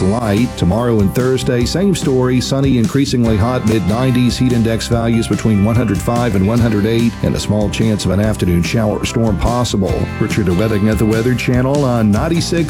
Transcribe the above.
light. Tomorrow and Thursday, same story. Sunny, increasingly hot, mid-90s. Heat index values between 105 and 108, and a small chance of an afternoon shower or storm possible. Richard Wedding at the Weather Channel on 96.